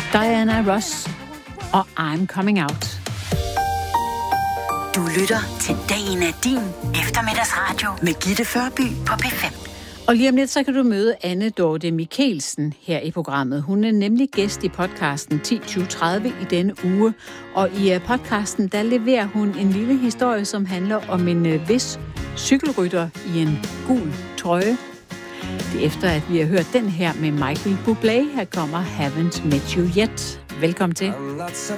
Diana Ross og I'm Coming Out. Du lytter til Dagen er din eftermiddagsradio med Gitte Førby på P5. Og lige om lidt, så kan du møde Anne Dorte Mikkelsen her i programmet. Hun er nemlig gæst i podcasten 10.20.30 i denne uge. Og i podcasten, der leverer hun en lille historie, som handler om en vis cykelrytter i en gul trøje. Det er efter, at vi har hørt den her med Michael Bublé. Her kommer Haven't Met You Yet. Velkommen til. I'm not so